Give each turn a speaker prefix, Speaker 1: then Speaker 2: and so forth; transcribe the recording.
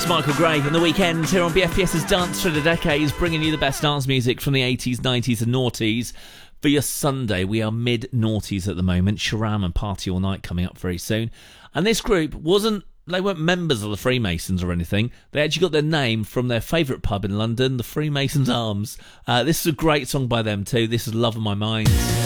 Speaker 1: Michael Gray and The Weekend here on BFBS's Dance Through the Decades, bringing you the best dance music from the 80s, 90s and noughties. For your Sunday, we are mid-noughties at the moment. Sharam and Party All Night coming up very soon. And this group they weren't members of the Freemasons or anything. They actually got their name from their favourite pub in London, the Freemasons Arms. This is a great song by them too. This is Love of My Mind.